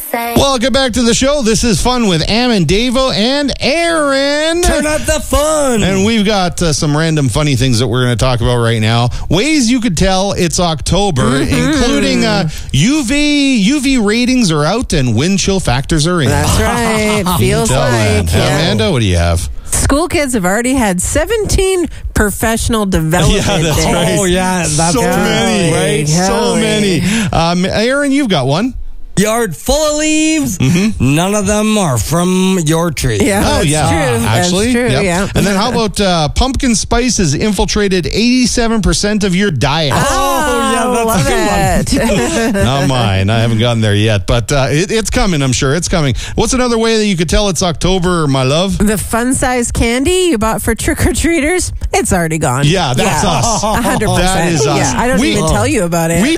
say. Welcome back to the show. This is Fun with Am and Davo and Aaron. Turn up the fun. And we've got some random funny things that we're going to talk about right now. Ways you could tell it's October, including UV ratings are out and wind chill factors are in. That's right. Feels Tell like. that. Yeah. Amanda, what do you have? School kids have already had 17 professional development Yeah, that's days. right. Oh, yeah. That's So many, right? So many. Aaron, you've got one. Yard full of leaves. None of them are from your tree. Yeah, Oh, that's yeah. true. Actually, that's true, yep. yeah. And then how about pumpkin spice has infiltrated 87% of your diet? yeah, that's a good one. Not mine. I haven't gotten there yet, but it's coming, I'm sure. It's coming. What's another way that you could tell it's October, my love? The fun-size candy you bought for trick-or-treaters, it's already gone. Yeah, that's us. 100%. That is us. Yeah, I don't even tell you about it.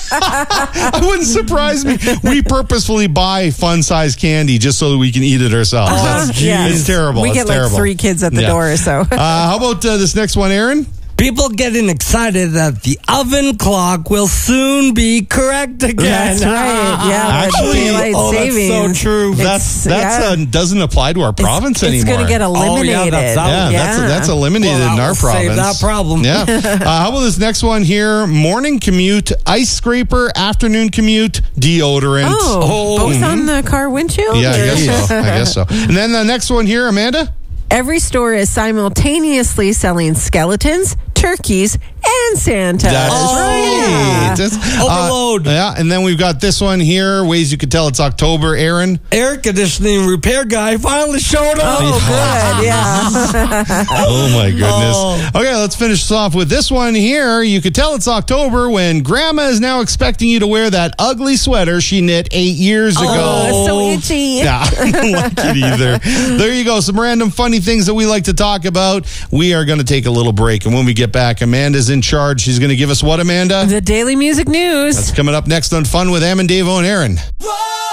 It wouldn't surprise me. We purposefully buy fun-sized candy just so that we can eat it ourselves. It's terrible. We It's get terrible. like 3 kids at the door, so. How about this next one, Aaron? People getting excited that the oven clock will soon be correct again. That's right. Yeah, Actually, daylight savings. that's so true. That's doesn't apply to our province anymore. It's going to get eliminated. That's eliminated in our province. Save that problem. Yeah. How about this next one here? Morning commute, ice scraper, afternoon commute, deodorant. Both on the car windshield? Yeah, I guess so. And then the next one here, Amanda? Every store is simultaneously selling skeletons, turkeys, and Santas. That's right. Yeah. Overload. Yeah, and then we've got this one here. Ways you could tell it's October, Aaron. Air conditioning repair guy finally showed up. Oh, good. Yeah. Oh, my goodness. Okay, let's finish this off with this one here. You could tell it's October when Grandma is now expecting you to wear that ugly sweater she knit 8 years ago. Oh, so itchy. Yeah, I don't like it either. There you go. Some random funny things that we like to talk about. We are going to take a little break, and when we get back, Amanda's in charge. She's going to give us what, Amanda? The Daily Music News. That's coming up next on Fun with Am and Davo and Aaron.